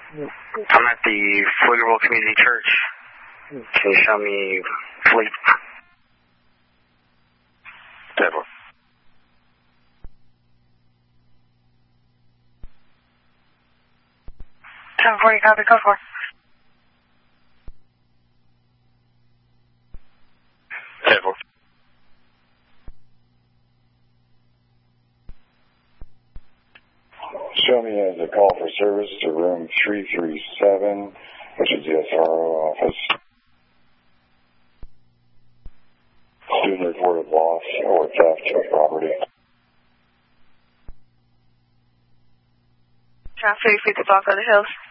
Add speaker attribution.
Speaker 1: I'm at the Pflugerville Community Church. Can you show me Fleet? 10-4.
Speaker 2: 10-4, you copy, go for it.
Speaker 3: Show me as a call for service to room 337, which is the SRO office. Student reported loss or theft of property.
Speaker 2: Transfer you to Blanco the Hills.